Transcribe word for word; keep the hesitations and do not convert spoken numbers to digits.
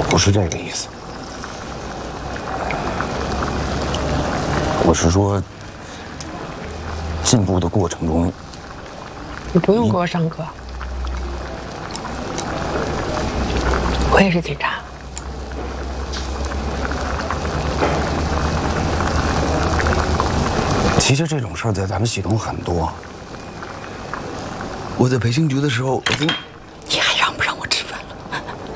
不是这个意思，我是说，进步的过程中， 你不用给我上课，我也是警察。 其实这种事儿在咱们系统很多。我在培训局的时候，我曾。